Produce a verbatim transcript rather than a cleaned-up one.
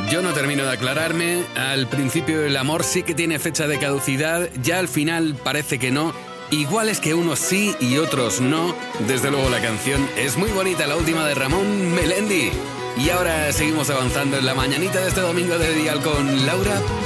Yo no termino de aclararme. Al principio el amor sí que tiene fecha de caducidad, ya al final parece que no. Igual es que unos sí y otros no. Desde luego la canción es muy bonita, la última de Ramón Melendi. Y ahora seguimos avanzando en la mañanita de este domingo de Dial con Laura